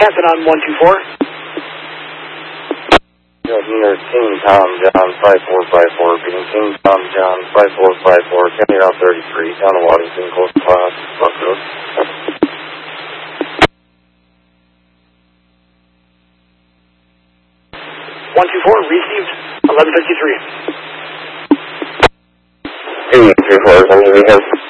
Captain on 124. Near King Tom John 5454, beating King Tom John 5454, County Route 33, down to Waddington, close to Buck Road. 124, received, 1153. 234, I'm going to be here.